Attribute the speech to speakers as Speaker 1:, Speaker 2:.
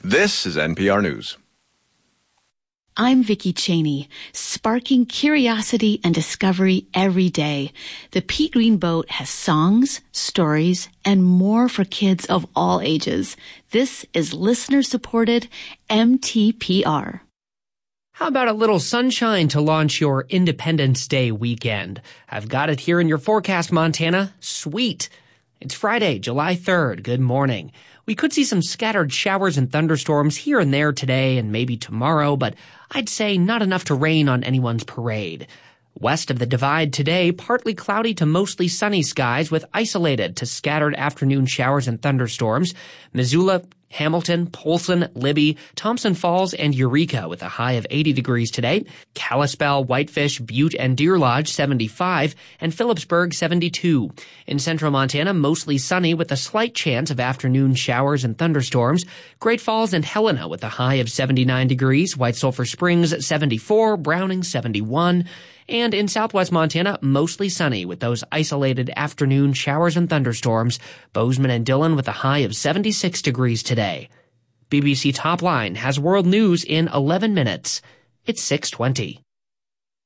Speaker 1: This is NPR News.
Speaker 2: I'm Vicki Cheney, sparking curiosity and discovery every day. The Pea Green Boat has songs, stories, and more for kids of all ages. This is listener-supported MTPR.
Speaker 3: How about a little sunshine to launch your Independence Day weekend? I've got it here in your forecast, Montana. Sweet. It's Friday, July 3rd. Good morning. We could see some scattered showers and thunderstorms here and there today and maybe tomorrow, but I'd say not enough to rain on anyone's parade. West of the Divide today, partly cloudy to mostly sunny skies with isolated to scattered afternoon showers and thunderstorms. Missoula, Hamilton, Polson, Libby, Thompson Falls, and Eureka with a high of 80 degrees today. Kalispell, Whitefish, Butte, and Deer Lodge 75, and Phillipsburg 72. In central Montana, mostly sunny with a slight chance of afternoon showers and thunderstorms. Great Falls and Helena with a high of 79 degrees. White Sulphur Springs 74, Browning 71. And in southwest Montana, mostly sunny with those isolated afternoon showers and thunderstorms. Bozeman and Dillon with a high of 76 degrees today. BBC Topline has world news in 11 minutes. It's 6:20.